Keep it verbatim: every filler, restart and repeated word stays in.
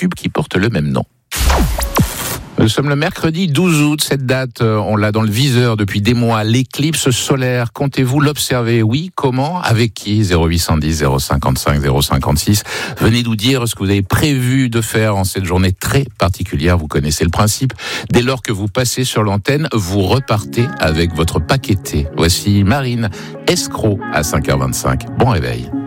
tube qui porte le même nom. Nous sommes le mercredi douze août, cette date, on l'a dans le viseur depuis des mois, l'éclipse solaire. Comptez-vous l'observer? Oui, comment? Avec qui? zéro huit cent dix, zéro cinquante-cinq, zéro cinquante-six. Venez nous dire ce que vous avez prévu de faire en cette journée très particulière. Vous connaissez le principe. Dès lors que vous passez sur l'antenne, vous repartez avec votre paquet thé. Voici Marine Escroc à cinq heures vingt-cinq. Bon réveil.